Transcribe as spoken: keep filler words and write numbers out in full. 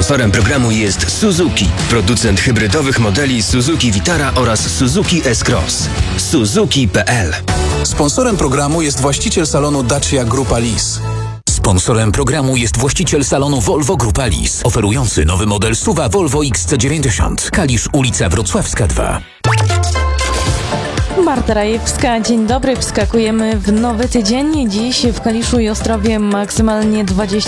Sponsorem programu jest Suzuki, producent hybrydowych modeli Suzuki Vitara oraz Suzuki S-Cross. Suzuki kropka p l. Sponsorem programu jest właściciel salonu Dacia Grupa Lis. Sponsorem programu jest właściciel salonu Volvo Grupa Lis, oferujący nowy model S U V-a Volvo X C dziewięćdziesiąt. Kalisz, ulica Wrocławska dwa. Marta Rajewska, dzień dobry. Wskakujemy w nowy tydzień. Dziś w Kaliszu i Ostrowie maksymalnie dwadzieścia